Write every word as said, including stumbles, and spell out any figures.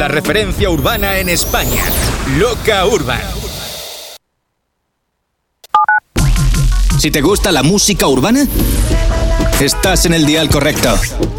la referencia urbana en España. Loca Urban. Si te gusta la música urbana, estás en el dial correcto.